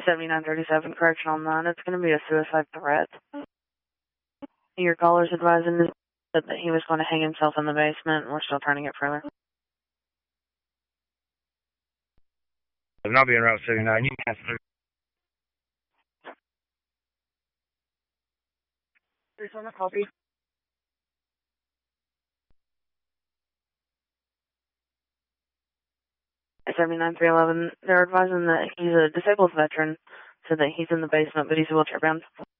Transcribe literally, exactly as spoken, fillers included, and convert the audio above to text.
seventy-nine thirty-seven, correction on nine. It's going to be a suicide threat. Your caller's advising that he was going to hang himself in the basement, and we're still trying to get further. I'll be in Route seventy-nine. You can answer. There's on the copy. seventy-nine three eleven, they're advising that he's a disabled veteran, so that he's in the basement, but he's wheelchair bound.